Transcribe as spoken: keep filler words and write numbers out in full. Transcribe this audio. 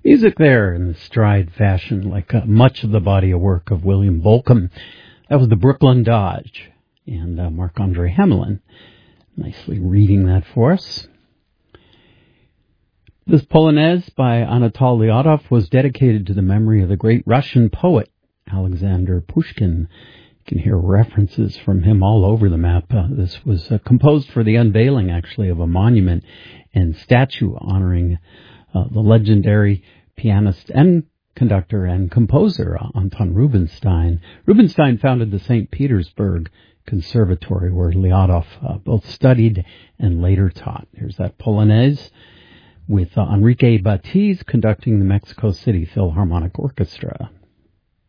Music there in the stride fashion, like uh, much of the body of work of William Bolcom. That was the Brooklyn Dodge and uh, Marc-Andre Hamelin. Nicely reading that for us. This Polonaise by Anatol Lyadov was dedicated to the memory of the great Russian poet Alexander Pushkin. You can hear references from him all over the map. Uh, this was uh, composed for the unveiling, actually, of a monument and statue honoring uh, the legendary pianist and conductor and composer uh, Anton Rubinstein. Rubinstein founded the Saint Petersburg Conservatory, where Lyadov uh, both studied and later taught. Here's that Polonaise with uh, Enrique Batiz conducting the Mexico City Philharmonic Orchestra.